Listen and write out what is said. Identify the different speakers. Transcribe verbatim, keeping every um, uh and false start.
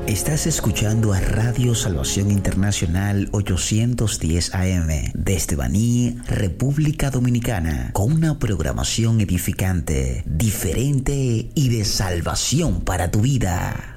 Speaker 1: Estás escuchando a Radio Salvación Internacional ochocientos diez A M desde Baní, República Dominicana, con una programación edificante, diferente y de salvación para tu vida.